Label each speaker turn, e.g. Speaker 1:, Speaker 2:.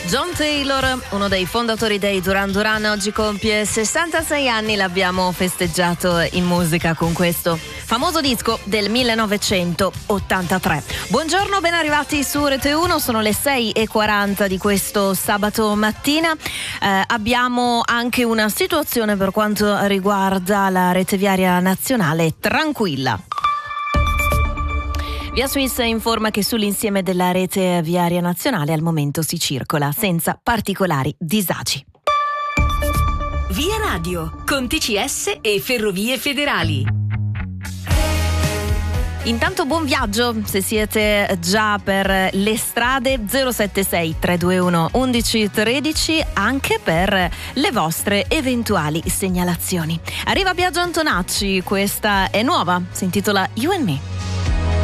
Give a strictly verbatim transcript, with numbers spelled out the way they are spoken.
Speaker 1: John Taylor, uno dei fondatori dei Duran Duran, oggi compie sessantasei anni, l'abbiamo festeggiato in musica con questo famoso disco del millenovecentottantatré. Buongiorno, ben arrivati su Rete uno, sono le sei e quaranta di questo sabato mattina. Eh, abbiamo anche una situazione per quanto riguarda la rete viaria nazionale tranquilla. Via Swiss informa che sull'insieme della rete viaria nazionale al momento si circola senza particolari disagi.
Speaker 2: Via Radio, con T C S e Ferrovie Federali.
Speaker 1: Intanto buon viaggio se siete già per le strade. Zero sette sei tre due uno undici tredici anche per le vostre eventuali segnalazioni. Arriva Biagio Antonacci, questa è nuova, si intitola You and Me.